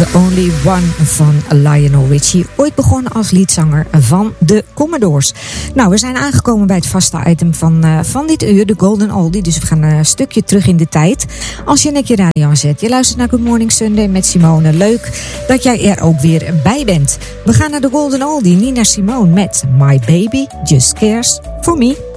Only One van Lionel Richie. Ooit begonnen als liedzanger van de Commodores. Nou, we zijn aangekomen bij het vaste item van dit uur, de Golden Oldie. Dus we gaan een stukje terug in de tijd. Als je net je radio aanzet, je luistert naar Good Morning Sunday met Simone. Leuk dat jij er ook weer bij bent. We gaan naar de Golden Oldie, Nina Simone met My Baby Just Cares For Me.